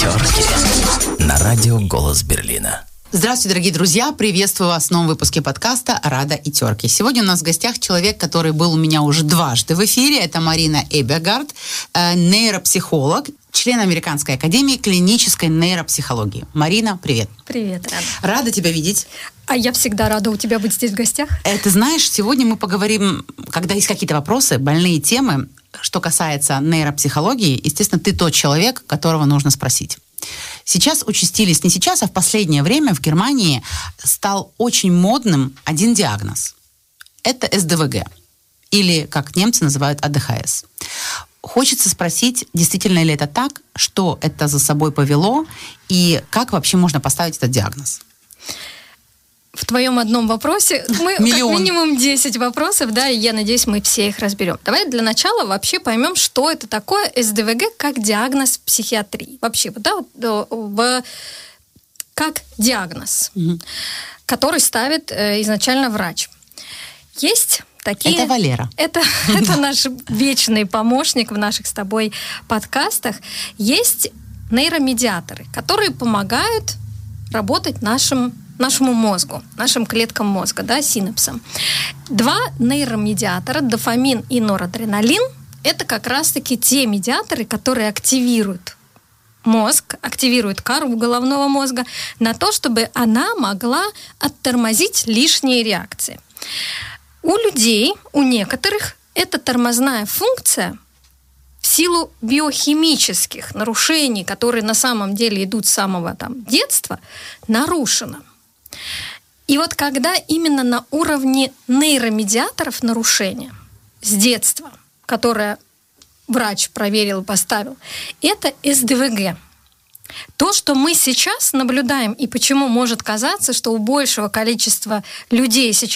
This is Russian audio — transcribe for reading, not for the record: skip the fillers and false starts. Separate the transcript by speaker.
Speaker 1: Терки на радио «Голос Берлина».
Speaker 2: Здравствуйте, дорогие друзья! Приветствую вас в новом выпуске подкаста «Рада и терки». Сегодня у нас в гостях человек, который был у меня уже дважды в эфире. Это Марина Эбергард, нейропсихолог, член Американской академии клинической нейропсихологии. Марина, привет!
Speaker 3: Привет, Рада.
Speaker 2: Рада тебя видеть.
Speaker 3: А я всегда рада у тебя быть здесь в гостях.
Speaker 2: Ты знаешь, сегодня мы поговорим, когда есть какие-то вопросы, больные темы, что касается нейропсихологии. Естественно, ты тот человек, которого нужно спросить. Сейчас участились, не сейчас, а в последнее время в Германии стал очень модным один диагноз. Это СДВГ, или, как немцы называют, АДХС. Хочется спросить, действительно ли это так, что это за собой повело, и как вообще можно поставить этот диагноз?
Speaker 3: В твоем одном вопросе мы
Speaker 2: Миллион.
Speaker 3: как минимум 10 вопросов, да, и я надеюсь, мы все их разберем. Давай для начала вообще поймем, что это такое СДВГ как диагноз в психиатрии. Вообще, да, как диагноз, который ставит изначально врач. Есть такие...
Speaker 2: Это Валера.
Speaker 3: Это наш вечный помощник в наших с тобой подкастах. Есть нейромедиаторы, которые помогают работать нашему мозгу, нашим клеткам мозга, да, синапсам. Два нейромедиатора, дофамин и норадреналин, это как раз-таки те медиаторы, которые активируют мозг, активируют кору головного мозга на то, чтобы она могла оттормозить лишние реакции. У людей, у некоторых, эта тормозная функция в силу биохимических нарушений, которые на самом деле идут с самого детства, нарушена. И вот когда именно на уровне нейромедиаторов нарушения с детства, которое врач проверил и поставил, это СДВГ. То, что мы сейчас наблюдаем, и почему может казаться, что у большего количества людей сейчас